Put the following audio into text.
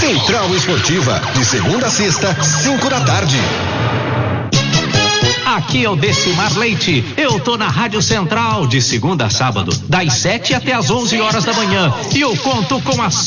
Central Esportiva, de segunda a sexta, 5 da tarde. Aqui é o Decimar Leite. Eu tô na Rádio Central de segunda a sábado, das 7 até as 11 horas da manhã. E eu conto com a